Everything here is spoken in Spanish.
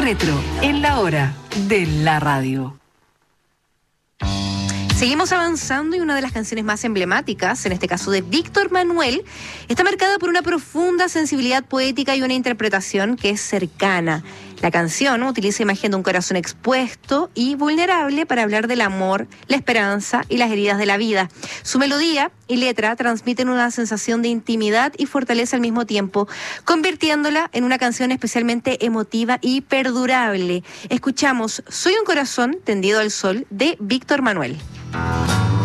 Retro, en la hora de la radio. Seguimos avanzando y una de las canciones más emblemáticas, en este caso de Víctor Manuel, está marcada por una profunda sensibilidad poética y una interpretación que es cercana. La canción utiliza imagen de un corazón expuesto y vulnerable para hablar del amor, la esperanza y las heridas de la vida. Su melodía y letra transmiten una sensación de intimidad y fortaleza al mismo tiempo, convirtiéndola en una canción especialmente emotiva y perdurable. Escuchamos Soy un corazón tendido al sol de Víctor Manuel.